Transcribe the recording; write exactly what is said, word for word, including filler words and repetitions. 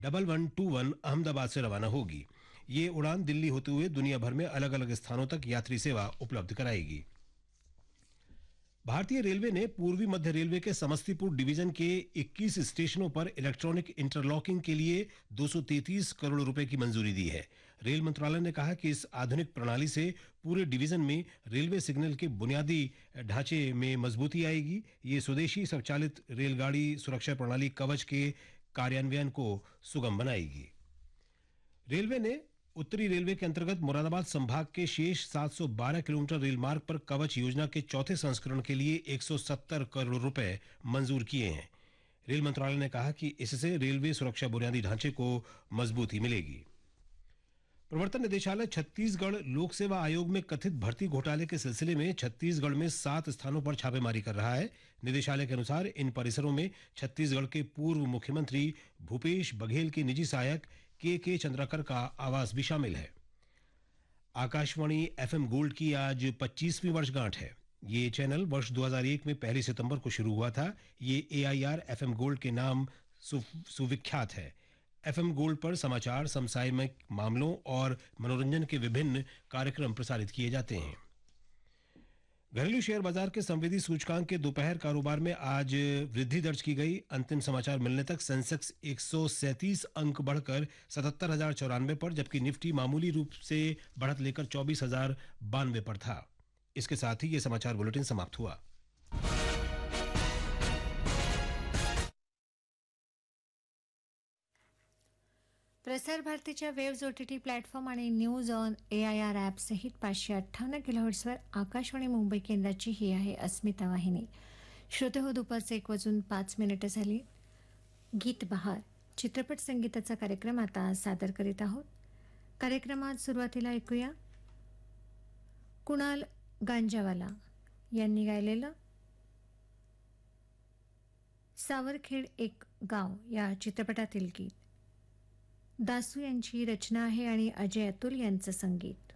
Double one two one Ahmedabad से रवाना होगी। ये उड़ान दिल्ली होते हुए दुनिया भर में अलग अलग स्थानों तक यात्री सेवा उपलब्ध कराएगी। भारतीय रेलवे ने पूर्वी मध्य रेलवे के समस्तीपुर डिवीजन के इक्कीस स्टेशनों पर इलेक्ट्रॉनिक इंटरलॉकिंग के लिए दो सौ तैंतीस करोड़ रुपए की मंजूरी दी है। रेल मंत्रालय ने कहा कि इस आधुनिक प्रणाली से पूरे डिवीजन में रेलवे सिग्नल के बुनियादी ढांचे में मजबूती आएगी। ये स्वदेशी स्वचालित रेलगाड़ी सुरक्षा प्रणाली कवच के कार्यान्वयन को सुगम बनाएगी। रेलवे ने उत्तरी रेलवे के अंतर्गत मुरादाबाद संभाग के शेष सात सौ बारह किलोमीटर रेल मार्ग पर कवच योजना के चौथे संस्करण के लिए एक सौ सत्तर करोड़ रुपए मंजूर किए हैं। रेल मंत्रालय ने कहा कि इससे रेलवे सुरक्षा बुनियादी ढांचे को मजबूती मिलेगी। प्रवर्तन निदेशालय छत्तीसगढ़ लोक सेवा आयोग में कथित भर्ती घोटाले के सिलसिले में छत्तीसगढ़ में सात स्थानों पर छापेमारी कर रहा है। निदेशालय के अनुसार इन परिसरों में छत्तीसगढ़ के पूर्व मुख्यमंत्री भूपेश बघेल के निजी सहायक के के चंद्राकर का आवास भी शामिल है। आकाशवाणी एफएम गोल्ड की आज पच्चीसवीं वर्षगांठ है। ये चैनल वर्ष दो हज़ार एक में पहली सितंबर को शुरू हुआ था। ये एआईआर एफएम गोल्ड के नाम सु, सुविख्यात है। एफएम गोल्ड पर समाचार, समसामयिक मामलों और मनोरंजन के विभिन्न कार्यक्रम प्रसारित किए जाते हैं। घरेलू शेयर बाजार के संवेदी सूचकांक के दोपहर कारोबार में आज वृद्धि दर्ज की गई। अंतिम समाचार मिलने तक सेंसेक्स एक सौ सैंतीस अंक बढ़कर सतहत्तर हजार चौरानवे पर, जबकि निफ्टी मामूली रूप से बढ़त लेकर चौबीस हजार बानवे पर था। इसके साथ ही ये समाचार बुलेटिन समाप्त हुआ। प्रसार भारतीच्या वेव्स ओटीटी प्लॅटफॉर्म आणि news on A I R app सहित पाचशे अठ्ठावन्न किलोहर्ट्सवर आकाशवाणी मुंबई केंद्राची ही आहे अस्मिता वाहिनी. श्रोते हो, दुपारचे एक वाजून पाच मिनिटं झाली. गीत बहार चित्रपट संगीताचा कार्यक्रम आता सादर करीत आहोत. कार्यक्रमात सुरुवातीला ऐकूया कुणाल गांजावाला यांनी गायलेलं सावरखेड एक गाव या चित्रपटातील गीत. दासू यांची रचना आहे आणि अजय अतुल यांचं संगीत.